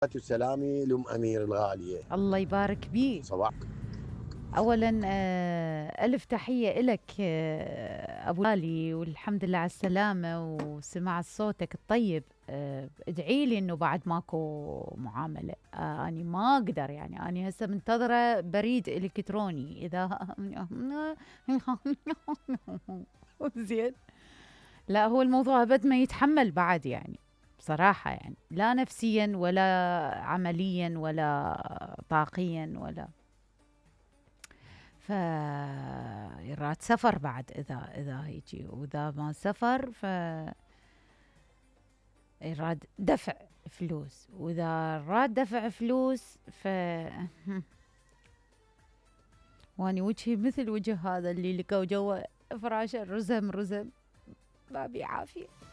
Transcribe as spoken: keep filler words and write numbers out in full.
وسلامي لأم أمير الغالية. الله يبارك بيك. صباح. أولا آه، ألف تحية إلك آه، أبو غالي، والحمد لله على السلامة وسماع صوتك الطيب. آه، ادعي لي إنه بعد ماكو معاملة. آه، أنا ما أقدر، يعني أنا هسه منتظرة بريد إلكتروني إذا زين. لا، هو الموضوع أبد ما يتحمل بعد، يعني بصراحة، يعني لا نفسيا ولا عمليا ولا طاقيا ولا. ف يراد سفر بعد، اذا اذا هيجي، واذا ما سفر ف يراد دفع فلوس، واذا راد دفع فلوس ف واني وجهي مثل وجه هذا اللي لقوا جوا فراشه رزم رزم، ما بي عافيه.